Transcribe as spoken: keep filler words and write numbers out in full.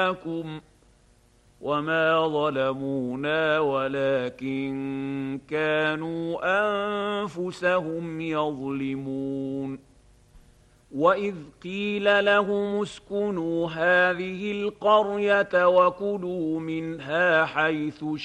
لكم وما ظلمونا ولكن كانوا أنفسهم يظلمون وإذ قيل لهم اسكنوا هذه القرية وكلوا منها حيث